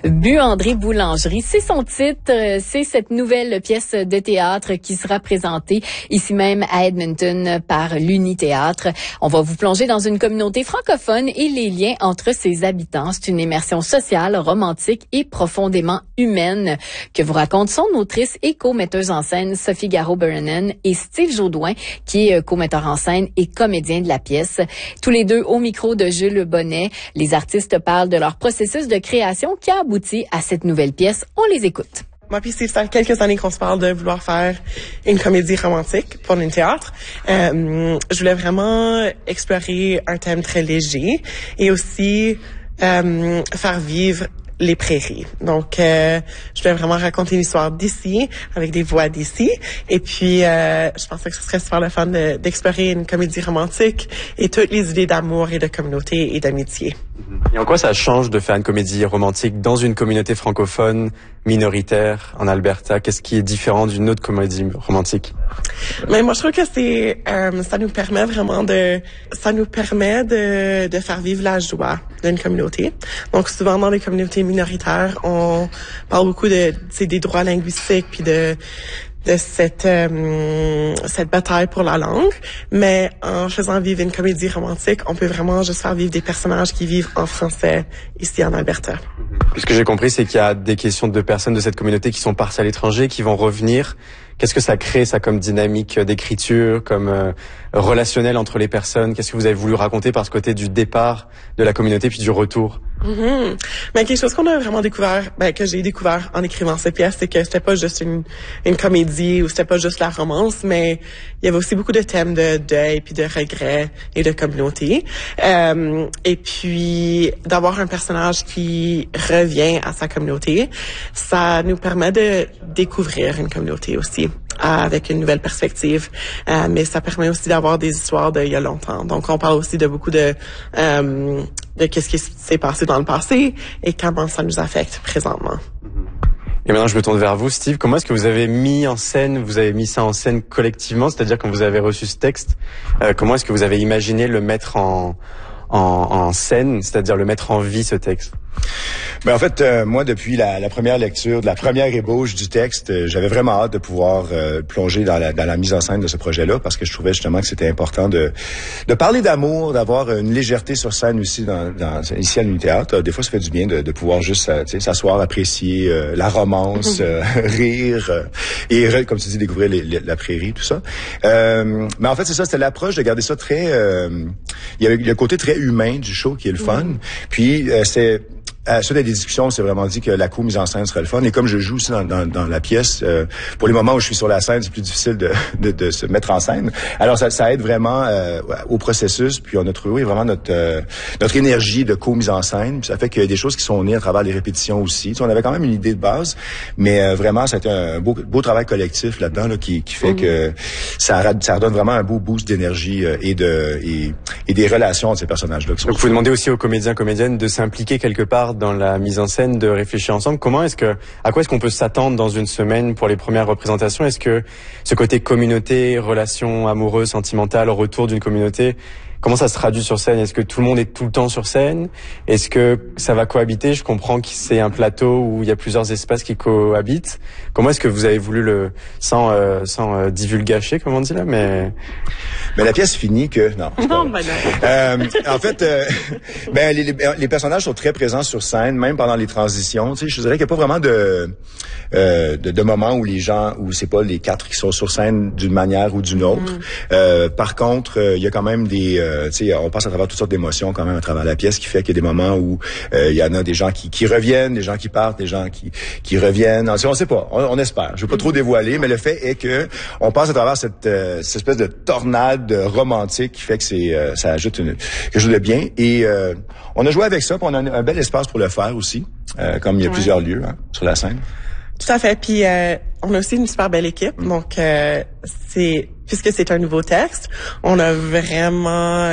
Buanderie Boulangerie, c'est son titre, c'est cette nouvelle pièce de théâtre qui sera présentée ici même à Edmonton par l'Uni-Théâtre. On va vous plonger dans une communauté francophone et les liens entre ses habitants. C'est une immersion sociale, romantique et profondément humaine que vous raconte son autrice et co-metteuse en scène Sophie Garreau-Brennan et Steve Jaudoin qui est co-metteur en scène et comédien de la pièce. Tous les deux au micro de Jules Bonnet. Les artistes parlent de leur processus de création qui a abouti à cette nouvelle pièce. On les écoute. Moi puis Steve, ça fait quelques années qu'on se parle de vouloir faire une comédie romantique pour une théâtre. Je voulais vraiment explorer un thème très léger et aussi faire vivre les prairies. Donc, je voulais vraiment raconter une histoire d'ici, avec des voix d'ici. Et puis, je pensais que ce serait super le fun d'explorer une comédie romantique et toutes les idées d'amour et de communauté et d'amitié. Et en quoi ça change de faire une comédie romantique dans une communauté francophone minoritaire en Alberta? Qu'est-ce qui est différent d'une autre comédie romantique? Mais moi, je trouve que ça nous permet vraiment de faire vivre la joie d'une communauté. Donc, souvent dans les communautés minoritaires, on parle beaucoup des droits linguistiques puis de cette bataille pour la langue, mais en faisant vivre une comédie romantique, on peut vraiment juste faire vivre des personnages qui vivent en français ici en Alberta. Ce que j'ai compris, c'est qu'il y a des questions de personnes de cette communauté qui sont parties à l'étranger, qui vont revenir. Qu'est-ce que ça crée, ça, comme dynamique d'écriture, comme relationnel entre les personnes? Qu'est-ce que vous avez voulu raconter par ce côté du départ de la communauté puis du retour? Mais quelque chose qu'on a vraiment découvert, que j'ai découvert en écrivant cette pièce, c'est que c'était pas juste une comédie ou c'était pas juste la romance, mais il y avait aussi beaucoup de thèmes de deuil puis de regrets et de communauté. Et puis d'avoir un personnage qui revient à sa communauté, ça nous permet de découvrir une communauté aussi avec une nouvelle perspective, mais ça permet aussi d'avoir des histoires d'il y a longtemps. Donc on parle aussi de beaucoup de qu'est-ce qui s'est passé dans le passé et comment ça nous affecte présentement. Et maintenant, je me tourne vers vous, Steve. Comment est-ce que vous avez mis ça en scène collectivement? C'est-à-dire, quand vous avez reçu ce texte, comment est-ce que vous avez imaginé le mettre en scène, c'est-à-dire le mettre en vie, ce texte? Ben en fait, moi, depuis la première lecture, de la première ébauche du texte, j'avais vraiment hâte de pouvoir plonger dans la mise en scène de ce projet-là, parce que je trouvais justement que c'était important de parler d'amour, d'avoir une légèreté sur scène aussi ici à l'Uni-Théâtre. Des fois, ça fait du bien de pouvoir juste s'asseoir, apprécier la romance, rire et, comme tu dis, découvrir la prairie, tout ça. Mais en fait, c'est ça, c'était l'approche de garder ça très... il y avait le côté très humain du show qui est le fun. Puis, suite à des discussions, on s'est vraiment dit que la co-mise en scène serait le fun. Et comme je joue aussi dans la pièce, pour les moments où je suis sur la scène, c'est plus difficile de se mettre en scène. Alors ça aide vraiment au processus. Puis on a trouvé vraiment notre énergie de co-mise en scène. Puis ça fait qu'il y a des choses qui sont nées à travers les répétitions aussi. On avait quand même une idée de base, mais vraiment ça a été un beau travail collectif là-dedans qui fait que ça redonne vraiment un beau boost d'énergie et des relations entre ces personnages-là. Donc vous pouvez demander aussi aux comédiens, comédiennes de s'impliquer quelque part dans la mise en scène, de réfléchir ensemble. À quoi est-ce qu'on peut s'attendre dans une semaine pour les premières représentations? Est-ce que ce côté communauté, relation amoureuse, sentimentale, retour d'une communauté, comment ça se traduit sur scène? Est-ce que tout le monde est tout le temps sur scène? Est-ce que ça va cohabiter? Je comprends que c'est un plateau où il y a plusieurs espaces qui cohabitent. Comment est-ce que vous avez voulu sans divulgacher, comme on dit là, mais la pièce finit que non. En fait, les personnages sont très présents sur scène, même pendant les transitions. Tu sais, je dirais qu'il n'y a pas vraiment de moments où où c'est pas les quatre qui sont sur scène d'une manière ou d'une autre. Par contre, il y a quand même on passe à travers toutes sortes d'émotions quand même à travers la pièce, qui fait qu'il y a des moments où il y en a des gens qui reviennent, des gens qui partent, des gens qui reviennent. On sait pas, on espère. Je veux pas trop dévoiler, mais le fait est que on passe à travers cette espèce de tornade romantique qui fait que ça ajoute quelque chose de bien. Et on a joué avec ça, puis on a un bel espace pour le faire aussi, comme il y a plusieurs lieux sur la scène. Tout à fait. Puis on a aussi une super belle équipe. Donc puisque c'est un nouveau texte, on a vraiment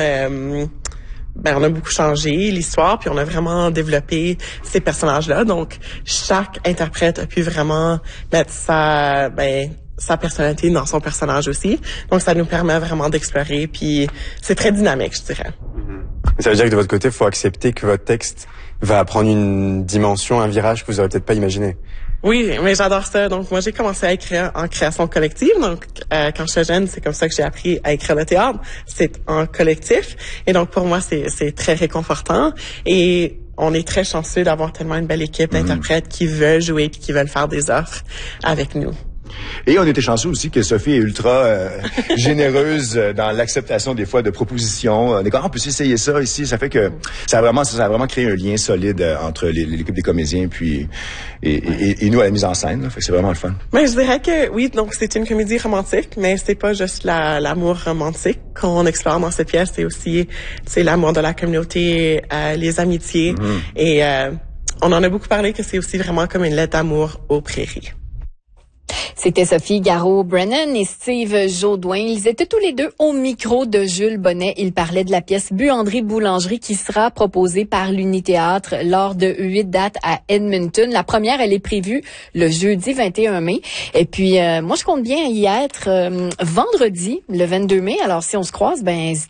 on a beaucoup changé l'histoire, puis on a vraiment développé ces personnages-là. Donc chaque interprète a pu vraiment mettre sa personnalité dans son personnage aussi. Donc ça nous permet vraiment d'explorer, puis c'est très dynamique, je dirais. Ça veut dire que de votre côté, il faut accepter que votre texte va prendre une dimension, un virage que vous aurez peut-être pas imaginé. Oui, mais j'adore ça. Donc, moi, j'ai commencé à écrire en création collective. Donc, quand j'étais jeune, c'est comme ça que j'ai appris à écrire le théâtre. C'est en collectif. Et donc, pour moi, c'est très réconfortant. Et on est très chanceux d'avoir tellement une belle équipe d'interprètes qui veulent jouer et qui veulent faire des offres avec nous. Et on était chanceux aussi que Sophie est ultra généreuse dans l'acceptation des fois de propositions. On est comme, on peut essayer ça ici. Ça fait que ça a vraiment créé un lien solide entre l'équipe des comédiens puis et nous à la mise en scène. Là. Fait que c'est vraiment le fun. Mais je dirais que oui, donc c'est une comédie romantique, mais c'est pas juste l'amour romantique qu'on explore dans cette pièce. C'est aussi l'amour de la communauté, les amitiés. Et on en a beaucoup parlé que c'est aussi vraiment comme une lettre d'amour aux prairies. C'était Sophie Garreau-Brennan et Steve Jaudoin. Ils étaient tous les deux au micro de Jules Bonnet. Ils parlaient de la pièce Buanderie Boulangerie qui sera proposée par l'Uni-Théâtre lors de 8 dates à Edmonton. La première, elle est prévue le jeudi 21 mai. Et puis, moi, je compte bien y être vendredi, le 22 mai. Alors, si on se croise, ben, n'hésitez